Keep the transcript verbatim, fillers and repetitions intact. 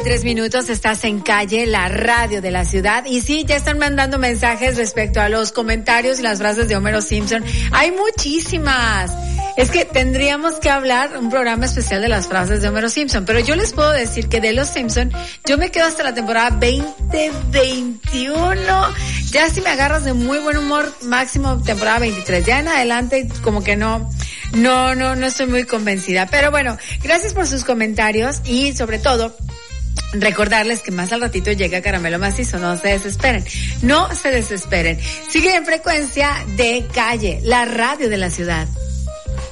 tres minutos, estás en Calle, la radio de la ciudad. Y sí, ya están mandando mensajes respecto a los comentarios y las frases de Homero Simpson. Hay muchísimas. Es que tendríamos que hablar un programa especial de las frases de Homero Simpson, pero yo les puedo decir que de los Simpson, yo me quedo hasta la temporada veinte veintiuno. Ya si me agarras de muy buen humor, máximo temporada veintitrés. Ya en adelante, como que no, no, no, no estoy muy convencida. Pero bueno, gracias por sus comentarios y sobre todo, recordarles que más al ratito llega Caramelo Macizo, no se desesperen, no se desesperen. Sigue en Frecuencia de Calle, la radio de la ciudad.